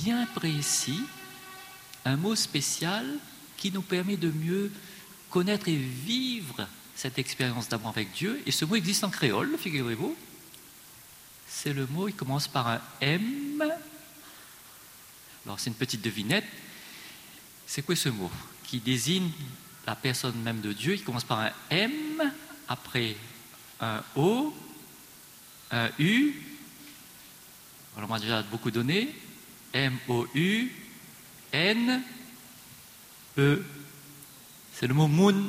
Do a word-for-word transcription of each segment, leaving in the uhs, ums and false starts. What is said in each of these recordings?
bien précis, un mot spécial qui nous permet de mieux connaître et vivre cette expérience d'amour avec Dieu. Et ce mot existe en créole, figurez-vous. C'est le mot, il commence par un M. Alors c'est une petite devinette. C'est quoi ce mot qui désigne la personne même de Dieu? Il commence par un M, après un O, un U. Alors on m'a déjà beaucoup donné. M O U N E. C'est le mot moon.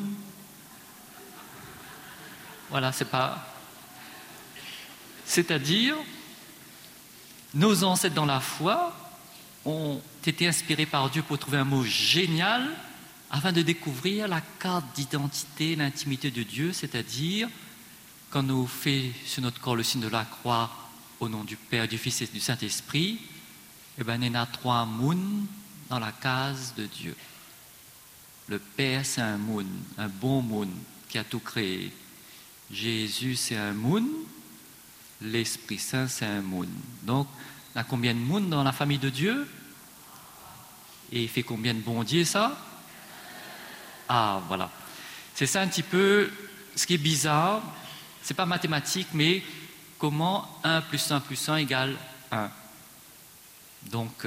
Voilà, c'est pas. C'est-à-dire, nos ancêtres dans la foi ont été inspirés par Dieu pour trouver un mot génial afin de découvrir la carte d'identité, l'intimité de Dieu, c'est-à-dire quand nous fait sur notre corps le signe de la croix au nom du Père, du Fils et du Saint-Esprit, eh bien, il y en a trois moons dans la case de Dieu. Le Père, c'est un moon, un bon moon qui a tout créé. Jésus, c'est un moon. L'Esprit Saint, c'est un moon. Donc, il y a combien de moons dans la famille de Dieu? Et il fait combien de bons dieux, ça? Ah, voilà. C'est ça un petit peu ce qui est bizarre. C'est pas mathématique, mais comment un plus un plus un égale un. Donc,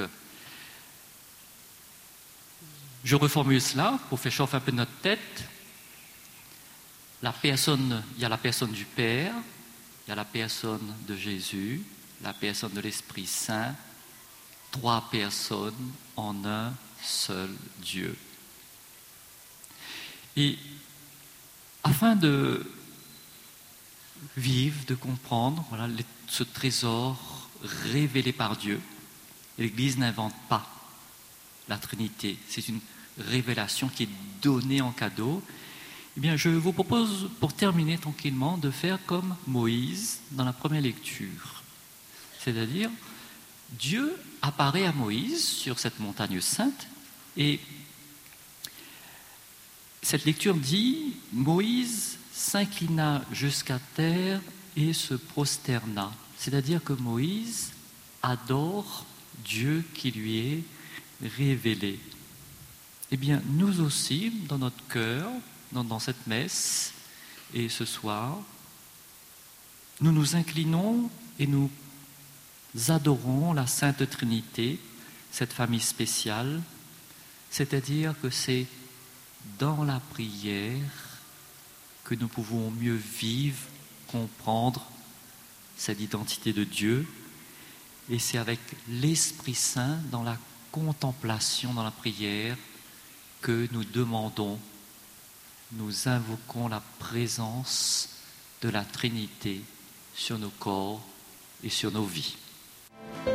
je reformule cela pour faire chauffer un peu notre tête. La personne, il y a la personne du Père, il y a la personne de Jésus, la personne de l'Esprit Saint, trois personnes en un seul Dieu. Et afin de vivre, de comprendre voilà, ce trésor révélé par Dieu, l'Église n'invente pas la Trinité. C'est une révélation qui est donnée en cadeau. Eh bien, je vous propose, pour terminer tranquillement, de faire comme Moïse dans la première lecture. C'est-à-dire, Dieu apparaît à Moïse sur cette montagne sainte et cette lecture dit « Moïse s'inclina jusqu'à terre et se prosterna ». C'est-à-dire que Moïse adore Dieu qui lui est révélé. Eh bien, nous aussi, dans notre cœur, dans, dans cette messe, et ce soir, nous nous inclinons et nous adorons la Sainte Trinité, cette famille spéciale, c'est-à-dire que c'est dans la prière que nous pouvons mieux vivre, comprendre cette identité de Dieu, et c'est avec l'Esprit Saint, dans la contemplation, dans la prière, que nous demandons, nous invoquons la présence de la Trinité sur nos corps et sur nos vies.